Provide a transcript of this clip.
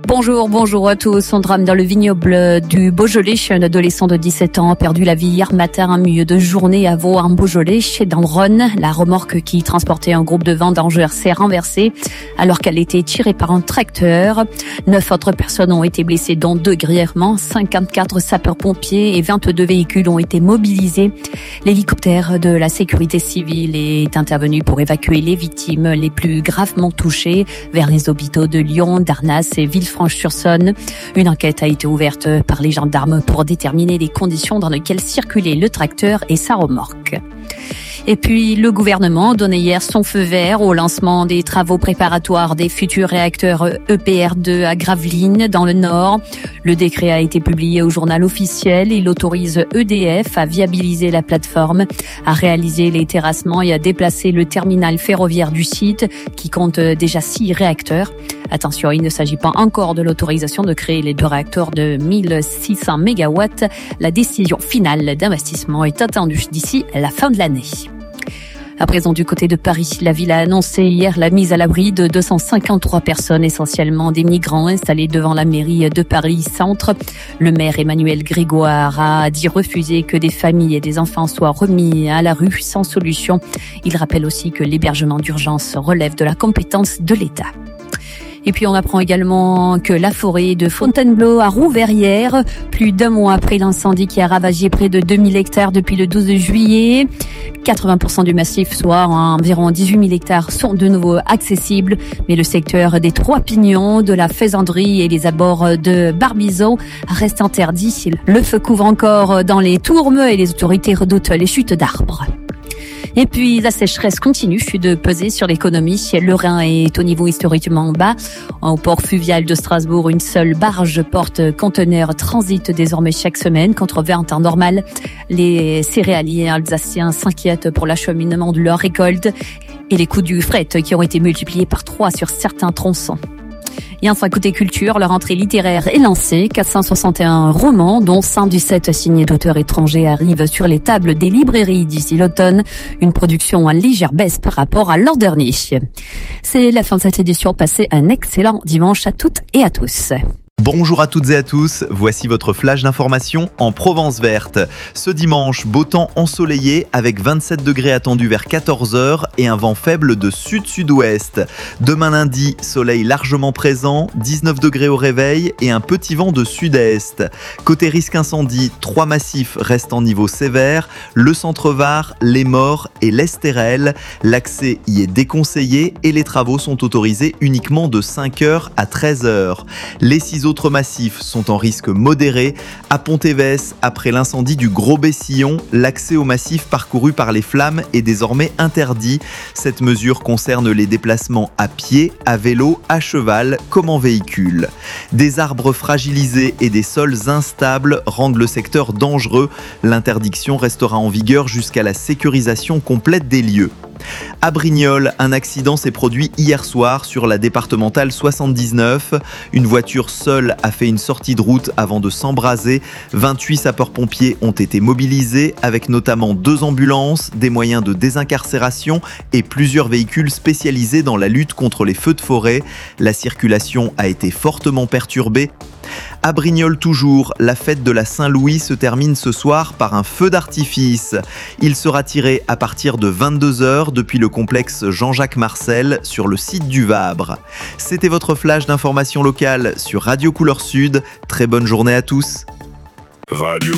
Bonjour à tous. Un drame dans le vignoble du Beaujolais. Un adolescent de 17 ans a perdu la vie hier matin en milieu de journée à Vaux en Beaujolais, dans le Rhône. La remorque qui transportait un groupe de vendangeurs s'est renversée alors qu'elle était tirée par un tracteur. 9 autres personnes ont été blessées, dont 2 grièvement. 54 sapeurs-pompiers et 22 véhicules ont été mobilisés. L'hélicoptère de la sécurité civile est intervenu pour évacuer les victimes les plus gravement touchées vers les hôpitaux de Lyon, d'Arnas et Villefranche-sur-Saône. Une enquête a été ouverte par les gendarmes pour déterminer les conditions dans lesquelles circulait le tracteur et sa remorque. Et puis, le gouvernement donnait hier son feu vert au lancement des travaux préparatoires des futurs réacteurs EPR2 à Gravelines, dans le Nord. Le décret a été publié au journal officiel. Il autorise EDF à viabiliser la plateforme, à réaliser les terrassements et à déplacer le terminal ferroviaire du site, qui compte déjà 6 réacteurs. Attention, il ne s'agit pas encore de l'autorisation de créer les 2 réacteurs de 1600 MW. La décision finale d'investissement est attendue d'ici la fin de l'année. À présent, du côté de Paris, la ville a annoncé hier la mise à l'abri de 253 personnes, essentiellement des migrants installés devant la mairie de Paris-Centre. Le maire Emmanuel Grégoire a dit refuser que des familles et des enfants soient remis à la rue sans solution. Il rappelle aussi que l'hébergement d'urgence relève de la compétence de l'État. Et puis on apprend également que la forêt de Fontainebleau a rouvert hier, plus d'1 mois après l'incendie qui a ravagé près de 2000 hectares depuis le 12 juillet. 80% du massif, soit environ 18 000 hectares, sont de nouveau accessibles. Mais le secteur des Trois Pignons, de la Faisanderie et les abords de Barbizon reste interdit. Le feu couvre encore dans les tourmes et les autorités redoutent les chutes d'arbres. Et puis, la sécheresse continue de peser sur l'économie. Le Rhin est au niveau historiquement bas. Au port fluvial de Strasbourg, une seule barge porte-conteneur transite désormais chaque semaine contre 20 en temps normal. Les céréaliers alsaciens s'inquiètent pour l'acheminement de leur récolte et les coûts du fret qui ont été multipliés par 3 sur certains tronçons. Et enfin, côté culture, la rentrée littéraire est lancée. 461 romans, dont 117 signés d'auteurs étrangers, arrivent sur les tables des librairies d'ici l'automne. Une production en légère baisse par rapport à l'an dernier. C'est la fin de cette édition. Passez un excellent dimanche à toutes et à tous. Bonjour à toutes et à tous, voici votre flash d'information en Provence verte. Ce dimanche, beau temps ensoleillé avec 27 degrés attendus vers 14h et un vent faible de sud-sud-ouest. Demain lundi, soleil largement présent, 19 degrés au réveil et un petit vent de sud-est. Côté risque incendie, 3 massifs restent en niveau sévère, le centre-Var, les Maures et l'Estérel. L'accès y est déconseillé et les travaux sont autorisés uniquement de 5h à 13h. Les 6 autres massifs sont en risque modéré. À Pontévès, après l'incendie du Gros Bessillon, l'accès au massif parcouru par les flammes est désormais interdit. Cette mesure concerne les déplacements à pied, à vélo, à cheval comme en véhicule. Des arbres fragilisés et des sols instables rendent le secteur dangereux. L'interdiction restera en vigueur jusqu'à la sécurisation complète des lieux. À Brignoles, un accident s'est produit hier soir sur la départementale 79. Une voiture seule a fait une sortie de route avant de s'embraser. 28 sapeurs-pompiers ont été mobilisés avec notamment 2 ambulances, des moyens de désincarcération et plusieurs véhicules spécialisés dans la lutte contre les feux de forêt. La circulation a été fortement perturbée. À Brignoles toujours, la fête de la Saint-Louis se termine ce soir par un feu d'artifice. Il sera tiré à partir de 22h depuis le complexe Jean-Jacques Marcel sur le site du Vabre. C'était votre flash d'information locale sur Radio Couleur Sud. Très bonne journée à tous.